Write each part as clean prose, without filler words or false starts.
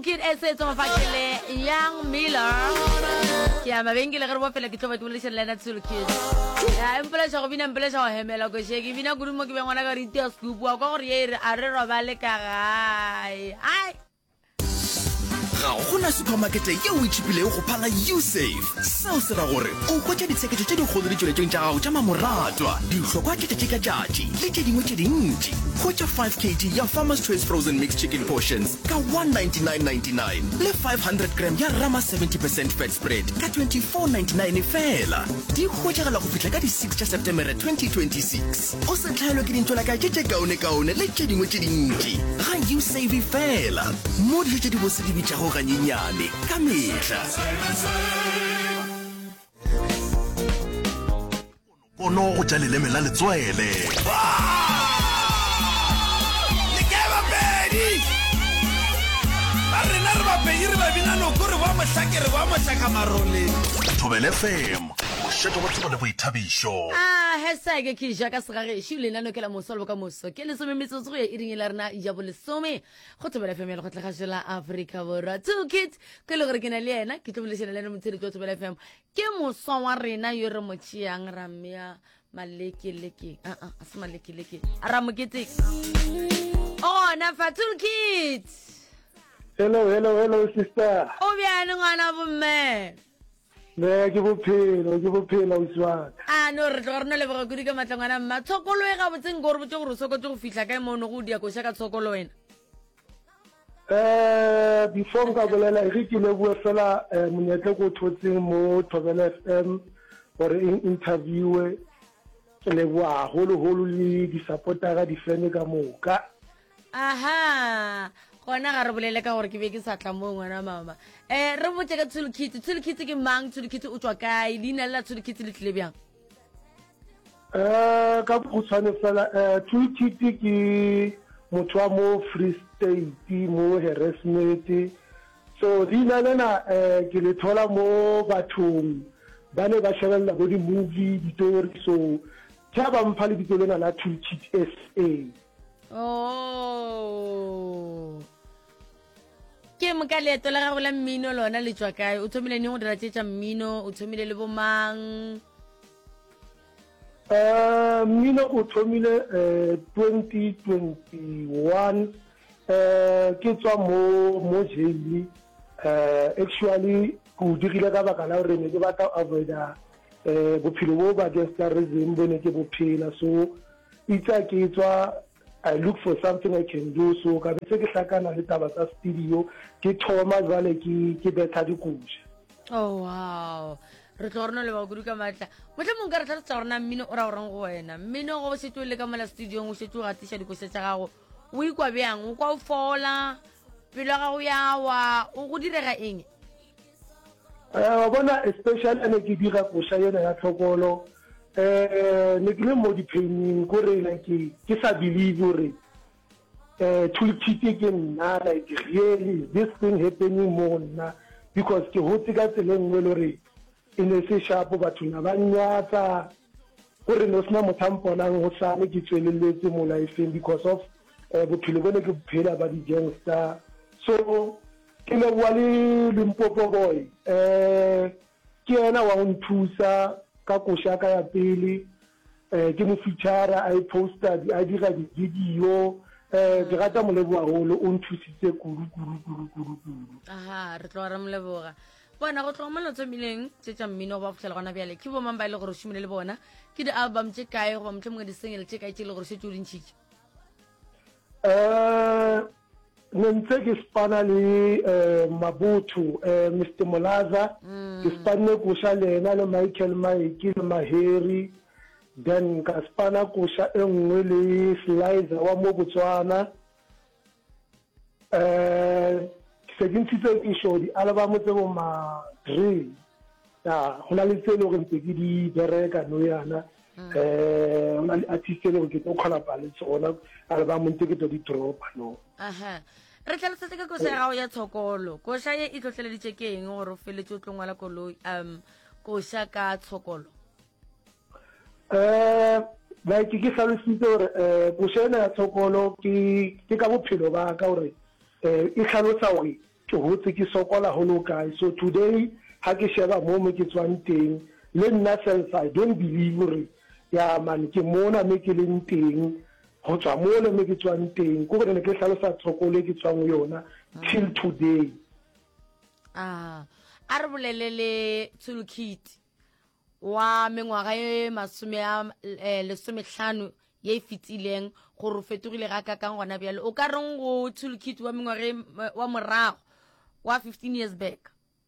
Toolkit esetso mafakele Young Miller ke ama bengile re bo fela ke tloba tole lena Toolkit ya empela go bina empela go hemela go sheki bina gurumo ke bengwana ka riti ya scoop wa go re ere a re robale ka gae ai ga gona supermarket ye o itshipile go phala USave seo se ra gore o kwetsa ditsheketso tse di kgolo di tsweletseng tsa gago tsa mamoratwa di hlokwa ke ka tjatši le tse dingwe tse dintši kwetsa 5 kg ya Farmer's Choice frozen mixed chicken portions ka 199.99 le 500 gram ya Rama 70% fat spread ka 24.99 fela di kwetsagala go fihla ka di 6 tsa September 2026 o se tlhaelwe ke dintho la ka tše kaone le tše dingwe tše dintši ga USave fela mo di tše di bose di bitša go ganyenyane ka mehla bono go tša leleme la letswele lekeba pedi ba rena re bapedi re babinanoko re ba mohlakere ba mohlaka marole Thobela FM mošetho wa tsebo le boithabišo hashtag ke jaka segagešo le nano ke la mosolo ka moso ke lesome metsotso go ya iring la rena ja bo lesome go Thobela FM le go tlegasho la Africa Borwa Toolkit ke le gore ke na le yena ke tlobolešana le yena motshedi wa Thobela FM ke moso wa rena yo re mo tšeang ramea malekeleke a se malekeleke a ra mokete na fa Toolkit hello sister o bjane ngwana bomme ne ke bophelo uswana no re tlo rena le boga kudi ka matlangwana mma tshokolo e ga botseng go re botse go re sokotse go fihla kae mono go dia go shaka tshokolo wena before nka bolela re ke le bua fela monyetle go thotseng mo Thobela FM gore interview ke le bua holo le di supportera di fene ka moka aha gona ga re bolele ka gore ke be ke sa tla mo ngwana mama re botse ka Toolkit ke mang Toolkit o tswa kae leina la Toolkit le tlile bjang ka go tshwane fela Toolkit ke motho wa mo Free State mo harassment so leina lena ke le thola mo bathong ba ne ba shebella bo di movie ditori so tša ba mpha le ditolo la Toolkit SA ke mo ka leeto la gago la mmino lona le tswa kae o thomile neng go dira tše tša mmino o thomile le bomang mmino o thomile 2021 ke tswa mo jail actually go dirile ka baka la gore ne ke batla avoida bophelo bo ba gangsterism bo ne ke bophela so itsa ke tswa I look for something I can do so ka be se ke hlakana le taba tsa studio ke thoma jwale ke betha dikuja wow re tlo rena le ba go ka matla motla mong ka re tla tsa rena mmino o ra goreng go wena mmino go se le ka mola studio o se go gatisha dikose tsa gago o ikwa bjang o kwa o fola pelo ga go ya wa o go direga eng wa bona especially ane ke dira kosha yena ya tlhokolo ne ke le mo di-painting kore ke sa believe gore Toolkit ke nna like really this thing happening mo nna because ke hotse ka tsela nngwe le gore e ne se sharpo batho na ba nyatsa gore no sena motho a mponang go sane ke tsweleletse mo lifeng because of bophelo bone ke bophela ba di-gangster so ke le bua le Limpopo boy ke yena wa go nthusa ka kosha ka ya pele ke mo feature a poster a dira di video ke rata mo leboga holo o nthusitse kuru aha re tlo ra mo leboga bona go tlo mo lotsomileng tse tsa mmino ba fotlela gona bjale ke bo mang ba ile gore o shumile le bona ke di album tse kae go ba motho mongwe di single tse kae tse le gore se tšo dintšhitše ne ntse ke spana le Mabotho Mr Molaza ke spanne kosha le ena le Michael Mike le Maheri then ka spana kosha e nngwe le Slizer wa mo Botswana se ke ntshitse ke show di album tse bo ma 3 ya hona le tse le gore ntse ke di bereka no yana hona le artist le ke tlo kgola ba le tsona album ntse ke tlo di drop no aha re tlhalosetse ka kosha ya gago ya tshokolo kosha ye e tlotleleditše ke eng gore o feletse o tlo ngwala koloi kosha ka tshokolo like ke hlalositse gore kosha ena ya tshokolo ke ka bophelo ba ka gore e tlhalosa gore ke hotse ke sokola ho lo kae. So today ha ke sheba mo ke tswang teng le nna self I don't believe hore ya man ke mona me ke leng teng ho tswa mo le me ke tswang teng ko re ne ke hlalosa tshokole ke tswang yona till today. A re bolelele toolkit wa mengwaga e 15 ye fitileng gore fetogile ga ka kang gona bjale o ka reng go toolkit wa mengwaga wa morago wa 15 years back?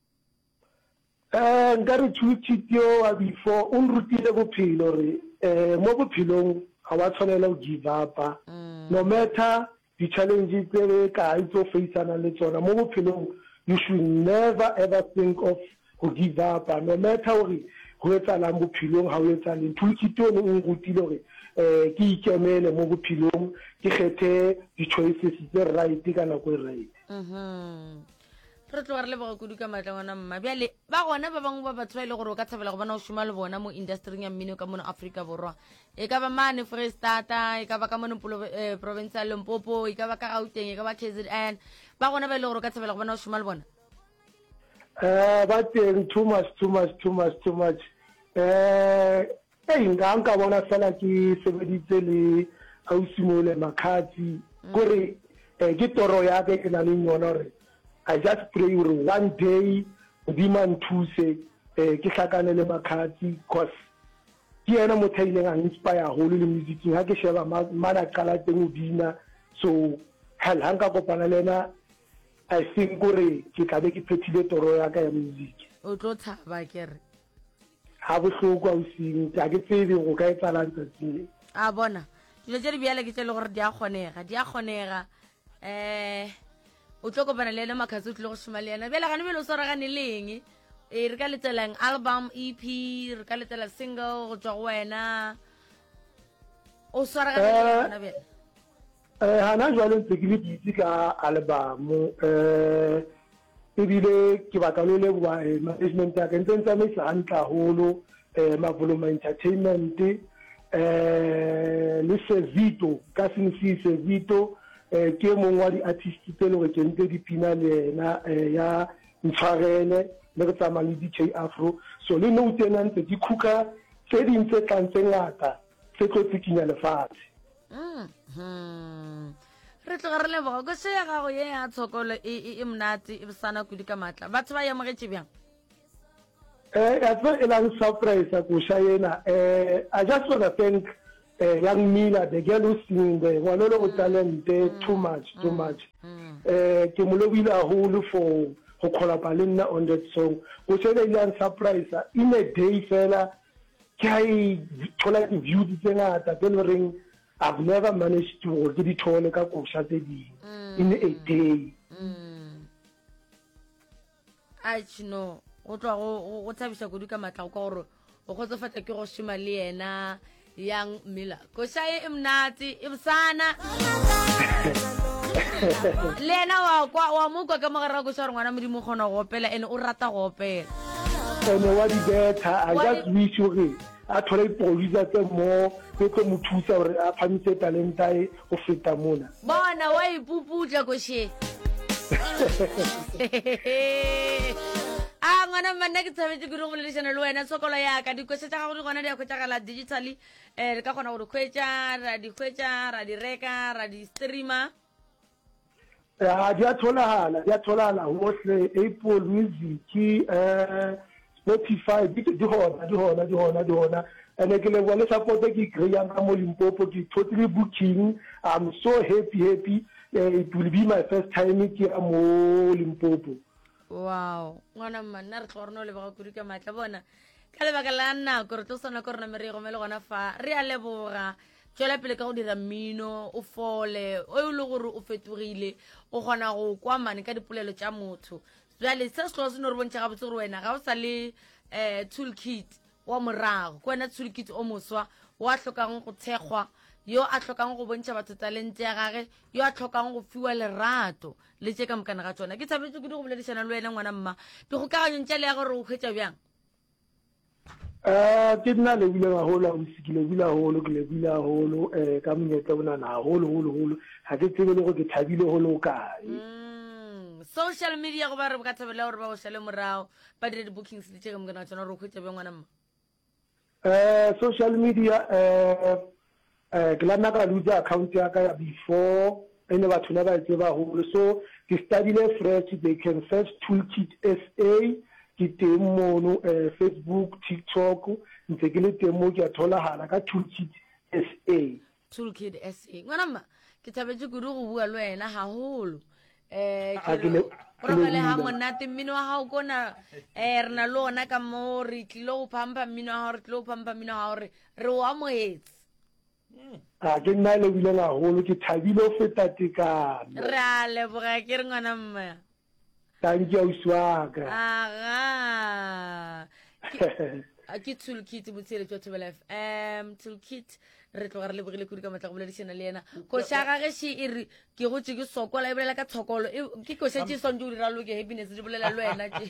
Nka re toolkit yo wa before o nrutile bophelo re mo bophelong ga wa tshwanela go give up no matter the challenges tse ka itso faceana le tsona mo bophelong. You should never ever think of to give up no matter hore go etsalang bophelong ha o etsalang toolkit o ne o nrutile hore ke ikemele mo bophelong ke kgethe di-choices tse right ka nako e right. Re tloga re le boga kudu ka matla ngwana mma bjale ba gona ba bangwe ba batho ba ile gore o ka thabela go bona o šoma le bona mo industry ya mmino ka mono Afrika Borwa e ka ba mane Foreisetata e ka ba ka mono province ya Limpopo e ka ba ka Gauteng e ka ba KZN ba gona ba ile gore o ka thabela go bona o šoma le bona? Ba teng too much nka bona fela ke sebeditse le Ausimole Makhatsi gore ke toro ya ke ke na le yona re I just pray one day Modimo nthuse ke hlakane le Makhatsi because ke yena motho a ileng a inspire haholo le music ha ke sheba mana qala teng o bina so hell ha nka kopana le ena I think gore ke tla be ke phethile toro ya ka ya music. O tlo thaba ke re ha bohloko o seng ta ke tsebe go ka etsalang tsatsing a bona dilo tse di bjale ke tse le gore di a kgonega o tlo kopana le ena Makhatsi o tlo go šoma le ena bjale gane bjale o swaragane leng re ka letselang album EP re ka letela single go tswa go wena o swaragane le yona bjale? Hana jwale ntse ke le ditse ka album ebile ke batla le leboa management ya ka ntse tsamaisa hantle haholo Mavoloma Entertainment le Sevito ka sinisi Sevito ke mongwe wa di-artist tse le gore ke ntse dipina le ena ya ntshwarele le re tsamaya le DJ Afro so le nou tena ntse di khuka tse ding tse tlang tse ngata tse tlo tsikinya lefatshe. Re tloga re leboga go se ya gago ye ya tshokolo e mnate e sana kudu ka matla batho ba yamogetše bjang? It's a surprise ko shayena I just want to thank young Mila the girl who's singing there one of the talent too much ke mo lobile haholo for go collaborate on that song go se le surprise in a day fela ke I thola di view di tsengata tse le reng I've never managed to get it all ka go sha tse di in a day. I know o tloa go tshabisa kudu ka matla ka gore o kgotsofatla ke go šoma le yena young Mila ko shaye mnati ibsana lena wa mo kwa ka mogara go sha ngwana modimo gona go opela ene o rata go opela ene wa di beta I just wish you a thole producer tse mo ke tlo mo thusa gore a phamise talenta e go feta mona bona wa ipupuja go she ngwana manna ke tshabetse ke re go leleshana le wena tshokolo ya ka dikwese tsa gago di gona di a khwetšagala digitally re ka kgona gore khwetša ra di reka ra di streamer di a tholagala hohle Apple Music Spotify di hona ene ke leboa le support ke kry-ang ka mo Limpopo ke totally booking I'm so happy it will be my first time ke mo Limpopo. Wow ngwana mmanna re tlo re no le ba kudu ka matla bona ka lebaka la nako re tlo sona go rena merego me le gona fa re a leboga tswela pele ka go dira mmino o fole o ile gore o fetogile o gona go kwa mane ka dipolelo tša motho jale se se se no re bontša ga botse gore wena ga o sa le toolkit wa morago ko wena toolkit o moswa wa hlokang go thekgwa yo a hlokang go bontša batho talente ya gage yo a hlokang go fiwa lerato le tše ka mokana ga tsona ke tshabetse ke di go boledišana le wena ngwana mma dikgokaganyong tša le ya gore o hwetša bjang? Ke nna lebile haholo ke lebile haholo ka monyetla bonana haholo ga ke tsebe le go ke thabile go lo kae social media go ba re ka tsabela gore ba go shale morao ba dire di-bookings le tšeke mokana tsona gore o khwetsa be ngwana mma social media ke la nna ka lutsa account ya ka before ene batho na ba tseba holo so ke studyile fresh they can search Toolkit SA ke teng mono Facebook TikTok ntse ke le teng mo ke a tholahala ka Toolkit SA ngwana mma ke thabetse kudu go bua le wena haholo Probably ha monate mmino wa hao kona re na lona ka mo re tlilo phampa mmino wa hao re tlilo phampa mmino wa hao re o amohetse ke nna le bile haholo ke thabile o feta tekano re a leboga ke re ngwana mma thank you uswaga ke Toolkit botsele tšwa Thobela FM Toolkit re tloga re lebogile kudu ka matla go boledišana le ena koša gage she e re ke gotse ke sokola e bolela ka tshokolo ke koša tše swantse o dira loke happiness di bolela le wena tše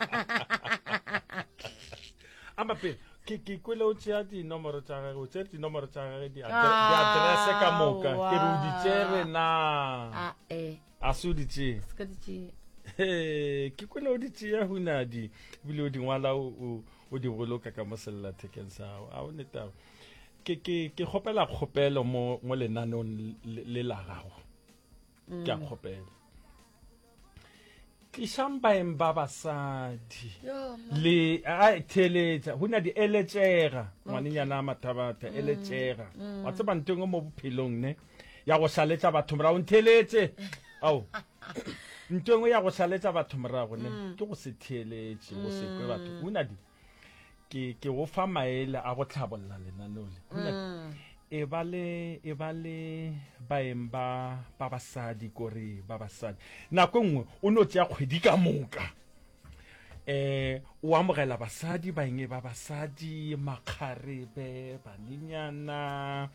amape ke kwele o tšea dinomoro tša gage o tšere dinomoro tša gage di-addresse ka moka ke re o di tšere na a se o di tšee ke kwele o di tšea hunadi ebile o di ngwala o di boloka ka mo sellathekeng sa gago a o netao ke kgopela kgopelo mo lenanong le la gago ke a kgopela tlisang baeng ba basadi le a theletša go na di eletšega ngwanenyana a mathabata eletšega wa tseba nteng mo bophelong ne ya go saletša batho morago ntheletše ao nteng ya go saletša batho morago ne ke go se theletše go se kwe batho go na di ke go fa maele a go tlhabolola lenaneo le e ba le baeng ba basadi kore ba basadi nako nngwe o no tšea kgwedi ka moka o amogela basadi baeng ba basadi makgarebe banenyana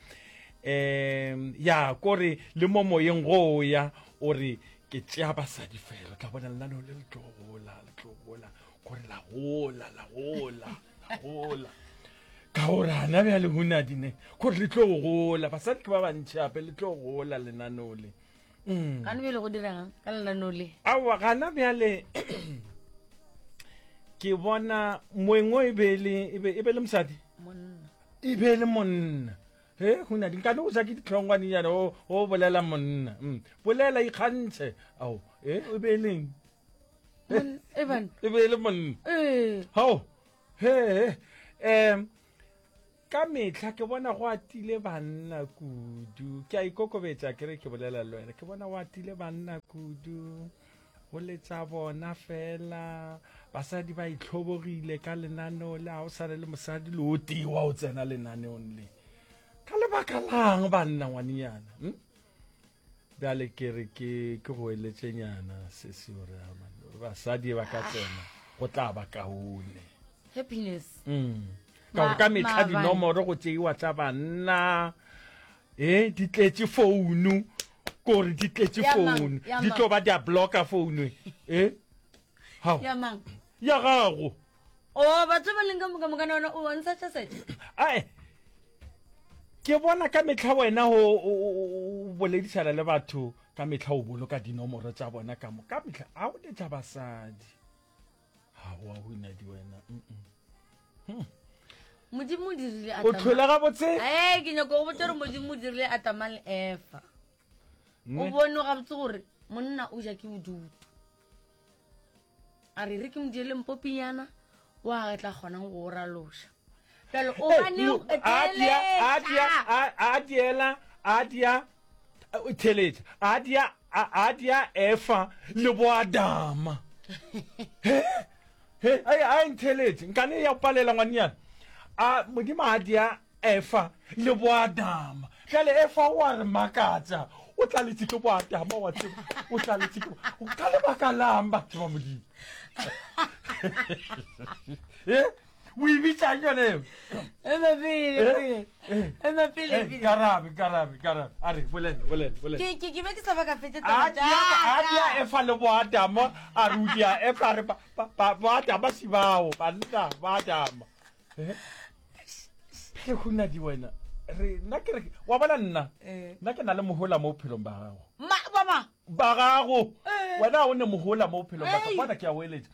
ya kore le mo moyeng go ya ore ke tšea basadi fela ka bona lenaneo le le tlo gola kore la gola ka gore ana bjale hunadine gore le tlo gola basadi ke ba bantšhi ape le tlo gola lenaneo le gane bjale go dirang ka lenaneo le aowa gana bjale ke bona moengwe e be le mosadi e be le monna hunadi nkane o sa ke ditlhongwanejana o bolela monna bolela ikgantšhe ao e be leng e be le monna ao ka metlha ke bona go atile banna kudu ke a ikokobetša kere ke bolela le wena ke bona go atile banna kudu go letša bona fela basadi ba itlhobogile ka lenaneo le a o sale le mosadi le o tiwa o tsena lenaneong le ka lebaka lang banna ngwanenyana bjale kere ke go eletšenyana se se ore basadi ba ka tsena go tla ba kaone happiness ka gore ka metlha dinomoro go tšeiwa tša banna di tletše founu kore di tletše founu di tlo ba di a blocka founu ya gago batho ba leng ka mokana ona o ntšhatša setše ae ke bona ka metlha wena o boledišana le batho ka metlha o boloka dinomoro tša bona ka metlha a o letša basadi wa hunadi wena modimo o dirile o tlhola gabotse ke nyako go botsa gore modimo o dirile Adama le Eva o bone gabotse gore monna o ja ke bodutu a re ke mo dirile mpopinyana wa ge tla kgonang go raloša pele o bane o adia Eva le bo Adama a intelligent nkane ya palela ngwanyana modimo adia Eva le bo Adama jale Eva wa re makatsa o tla le tshiko bo Adama wa tsebo o tla le tshiko o ka le bakalamba tswa modimo o ibitsa yone Garabi are bolen ke be ke sa ba ka fete adia Eva le bo Adama a rudia Eva re ba Adama sibao banna ba Adama ke huna di wena re nna ke wa bona nna nna ke na le mohola mo phelong ba gago ba gago wena o ne mohola mo phelo ba bona ke a weletsa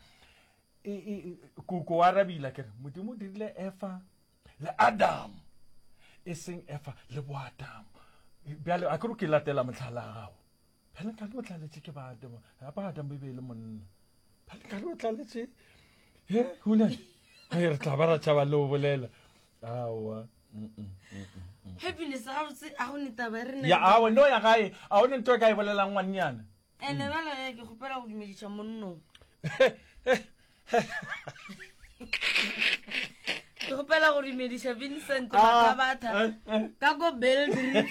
kuko arabila ke modimo dirile Eva le Adam seng Eva le bo Adam bjale a ke latela motlhala gago bjale ka lo tlaletse ke ba Adam ba Adam be le monna bjale ka lo tlaletse huna re tla ba ra tšaba le o bolela awa happiness ga botse a go neta ba re ya awa no ya gae a o ne ntwe ka e bolela ngwannyana ene bala ke gopela go dumedisa monnong ke gopela go dumedisa Vincent Makabatha ka go Beldrift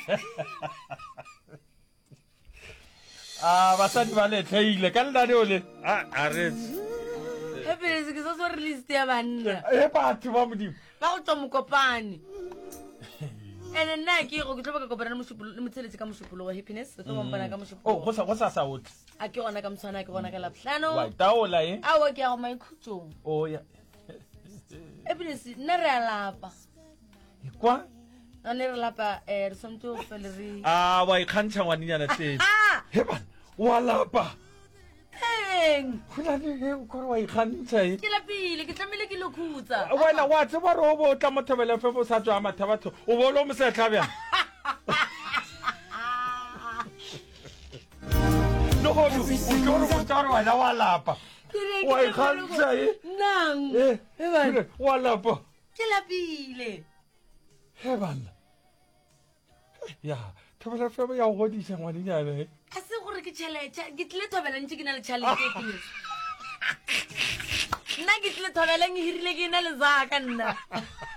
basadi ba letlheile ka ledane ole a re happiness ke sa so release ya banna batho ba modimo ba go tswa mokopane ene nna ke go tlo ba ka kopana le motseletsi ka moshupolo wa happiness se tlo bompana ka moshupolo go sa o a ke gona ka mosana ke gona ka laplano wa taola awa ke ya go maikhutsong ya happiness nna re a lapa kwa a ne re lapa re somtse go fele re wa ikgantsha ngwaninyana teng he bana wa lapa kore wa ikgantsha ke lapile ke tlamile ke lokhutsa wena wa tseba re o bo tla mothobele fe bo sa tswa mathabatho o bo lo mosetla bjang no go o tlo go tsara wena wa lapa wa ikgantsha nang bana wa lapa ke lapile he bana ya thobela fe ya go godisa ngwaninyana a se gore ke tšhelete ke tlile thobela ntse ke na le tšhelete ke nna ke tlile thobela hirile ke na le zaka nna